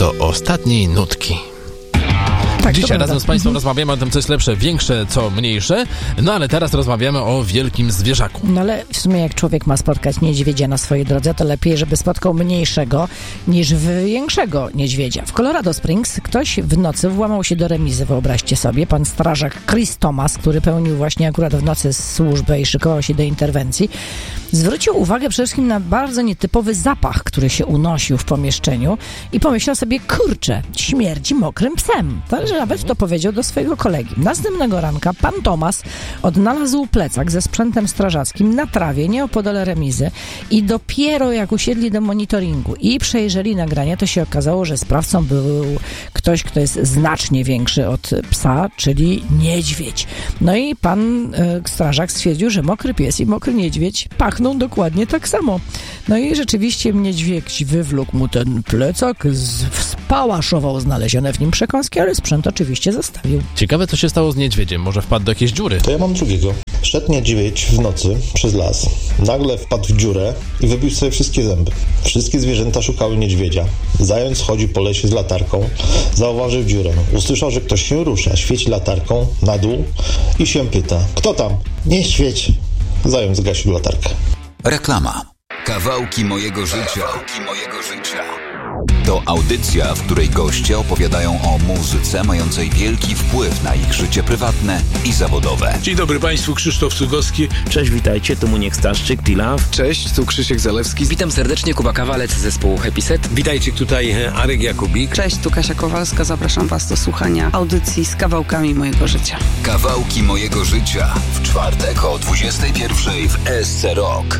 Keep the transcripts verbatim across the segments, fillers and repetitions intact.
do ostatniej nutki. Tak, Dzisiaj razem z Państwem mhm. rozmawiamy o tym, co jest lepsze, większe, co mniejsze, no ale teraz rozmawiamy o wielkim zwierzaku. No ale w sumie jak człowiek ma spotkać niedźwiedzia na swojej drodze, to lepiej, żeby spotkał mniejszego niż większego niedźwiedzia. W Colorado Springs ktoś w nocy włamał się do remizy, wyobraźcie sobie. Pan strażak Chris Thomas, który pełnił właśnie akurat w nocy służbę i szykował się do interwencji, zwrócił uwagę przede wszystkim na bardzo nietypowy zapach, który się unosił w pomieszczeniu i pomyślał sobie, kurczę, śmierdzi mokrym psem. To, że nawet to powiedział do swojego kolegi. Następnego ranka pan Thomas odnalazł plecak ze sprzętem strażackim na trawie nieopodal remizy i dopiero jak usiedli do monitoringu i przejrzeli nagrania, to się okazało, że sprawcą był ktoś, kto jest znacznie większy od psa, czyli niedźwiedź. No i pan e, strażak stwierdził, że mokry pies i mokry niedźwiedź pachną dokładnie tak samo. No i rzeczywiście niedźwiedź wywlókł mu ten plecak, spałaszował znalezione w nim przekąski, ale sprzęt oczywiście zostawił. Ciekawe, co się stało z niedźwiedziem. Może wpadł do jakiejś dziury? To ja mam drugiego. Szedł niedźwiedź w nocy przez las. Nagle wpadł w dziurę i wybił sobie wszystkie zęby. Wszystkie zwierzęta szukały niedźwiedzia. Zając chodzi po lesie z latarką. Zauważył dziurę. Usłyszał, że ktoś się rusza. Świeci latarką na dół i się pyta. Kto tam? Nie świeć. Zając zgasił latarkę. Reklama. Kawałki mojego życia. Kawałki mojego życia. To audycja, w której goście opowiadają o muzyce mającej wielki wpływ na ich życie prywatne i zawodowe. Dzień dobry Państwu, Krzysztof Cugowski. Cześć, witajcie, tu Muniek Staszczyk, Pilaw. Cześć, tu Krzysiek Zalewski. Witam serdecznie, Kuba Kawalec z zespołu Happy Set. Witajcie, tutaj Arek Jakubik. Cześć, tu Kasia Kowalska, zapraszam Was do słuchania audycji z kawałkami mojego życia. Kawałki mojego życia w czwartek o dwudziestej pierwszej w S C Rock.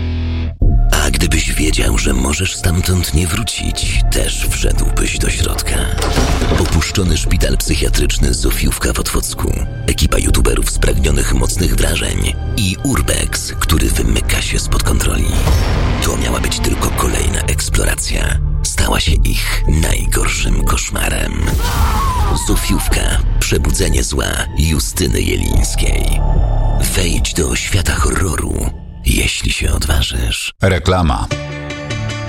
A gdybyś wiedział, że możesz stamtąd nie wrócić, też wszedłbyś do środka. Opuszczony szpital psychiatryczny Zofiówka w Otwocku, ekipa youtuberów spragnionych mocnych wrażeń i Urbex, który wymyka się spod kontroli. To miała być tylko kolejna eksploracja. Stała się ich najgorszym koszmarem. Zofiówka. Przebudzenie zła Justyny Jelińskiej. Wejdź do świata horroru, jeśli się odważysz. Reklama.